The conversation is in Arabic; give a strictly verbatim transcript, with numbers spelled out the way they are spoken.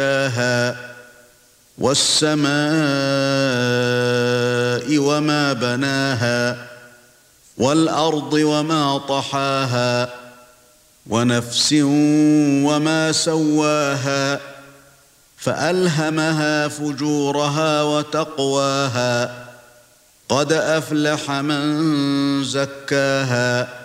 والسماء وما بناها والأرض وما طحاها ونفس وما سواها فألهمها فجورها وتقواها قد أفلح من زكاها